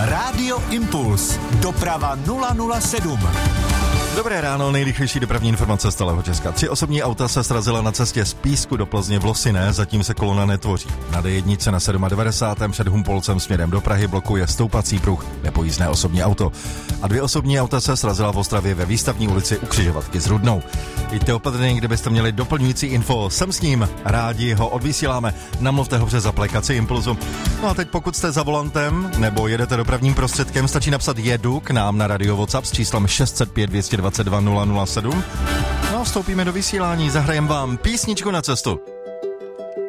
Rádio Impuls. Doprava 007. Dobré ráno, nejrychlejší dopravní informace z celého Česka. 3 osobní auta se srazila na cestě z Písku do Plzně v Losiné, zatím se kolona netvoří. Na D1 na 97. před Humpolcem směrem do Prahy blokuje stoupací pruh nepojízdné osobní auto. A 2 osobní auta se srazila v Ostravě ve Výstavní ulici u křižovatky s Rudnou. Jděte opatrně, kdybyste měli doplňující info, sem s ním, rádi ho odvysíláme. Namluvte ho přes aplikaci Impulzu. No a teď pokud jste za volantem nebo jedete dopravním prostředkem, stačí napsat jedu k nám na radio WhatsApp s číslem 605 222 007. No a vstoupíme do vysílání, zahrajeme vám písničku na cestu.